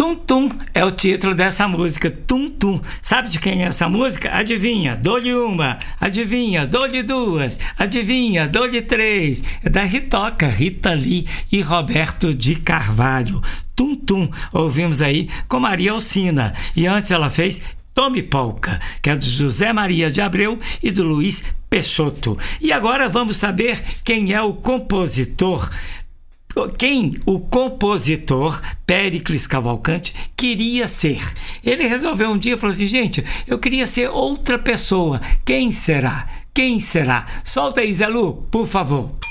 Tum Tum é o título dessa música, Tum Tum. Sabe de quem é essa música? Adivinha, dou-lhe uma. Adivinha, dou-lhe duas. Adivinha, dou-lhe três. É da Ritoca, Rita Lee e Roberto de Carvalho. Tum Tum, ouvimos aí com Maria Alcina. E antes ela fez Tome Polka, que é de José Maria de Abreu e do Luiz Peixoto. E agora vamos saber quem é o compositor. Quem o compositor Péricles Cavalcante queria ser. Ele resolveu um dia e falou assim: gente, eu queria ser outra pessoa. Quem será? Quem será? Solta aí, Zé Lu, por favor.